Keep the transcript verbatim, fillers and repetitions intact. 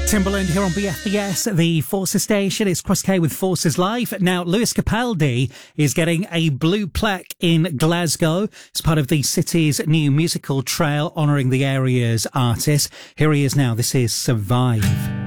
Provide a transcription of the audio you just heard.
Timbaland here on B F B S, the Forces station. It's Cross K with Forces Live. Now, Lewis Capaldi is getting a blue plaque in Glasgow. It's part of the city's new musical trail honouring the area's artists. Here he is now. This is Survive.